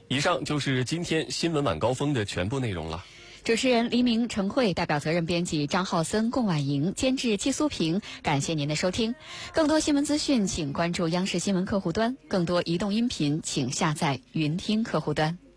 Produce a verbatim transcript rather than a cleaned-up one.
以上就是今天新闻晚高峰的全部内容了。 主持人黎明、陈慧，代表责任编辑张浩森、龚婉莹，监制季苏平。感谢您的收听。更多新闻资讯，请关注央视新闻客户端；更多移动音频，请下载云听客户端。